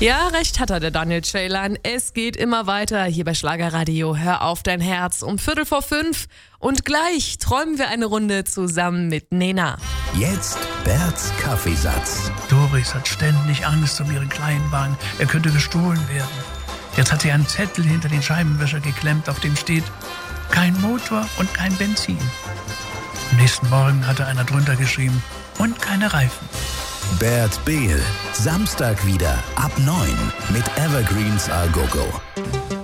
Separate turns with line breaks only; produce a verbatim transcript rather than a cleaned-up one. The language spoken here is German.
Ja, recht hat er, der Daniel Ceylan. Es geht immer weiter hier bei Schlagerradio. Hör auf dein Herz um Viertel vor fünf. Und gleich träumen wir eine Runde zusammen mit Nena.
Jetzt Berts Kaffeesatz.
Doris hat ständig Angst um ihren Kleinwagen. Er könnte gestohlen werden. Jetzt hat sie einen Zettel hinter den Scheibenwischer geklemmt, auf dem steht: kein Motor und kein Benzin. Am nächsten Morgen hatte einer drunter geschrieben: und keine Reifen.
Bert Behl, Samstag wieder ab neun mit Evergreens A Go Go.